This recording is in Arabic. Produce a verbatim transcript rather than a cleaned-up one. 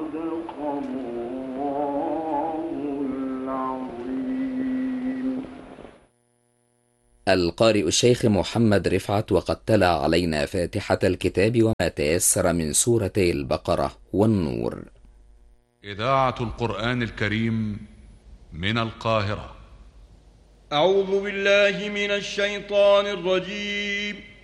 القارئ الشيخ محمد رفعت، وقد تلا علينا فاتحة الكتاب وما تيسر من سورتي البقرة والنور. إذاعة القرآن الكريم من القاهرة. أعوذ بالله من الشيطان الرجيم.